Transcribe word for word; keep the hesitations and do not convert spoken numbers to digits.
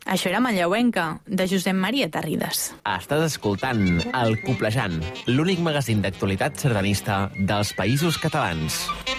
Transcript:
Això era Manlleuenca, de Josep Maria Tarrides. Estàs escoltant El Coplejant, l'únic magazín d'actualitat sardanista dels Països Catalans.